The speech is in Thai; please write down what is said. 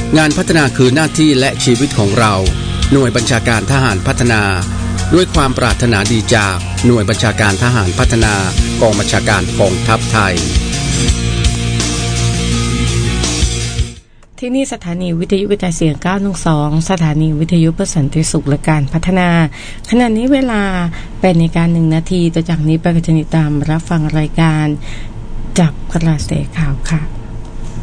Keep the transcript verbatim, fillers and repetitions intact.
งานพัฒนาคือหน้าที่และชีวิตของเราหน่วยบัญชาการทหารพัฒนาด้วยความปรารถนาดีจากหน่วยบัญชาการทหารพัฒนากองบัญชาการกองทัพไทยที่นี่สถานีวิทยุกระจายเสียงเก้าหนึ่งสองสถานีวิทยุเพื่อสันติสุขและการพัฒนาขณะนี้เวลาเป็นในการหนึ่งนาทีต่อจากนี้ไปก็จะติดตามรับฟังรายการจับกระแสข่าวค่ะ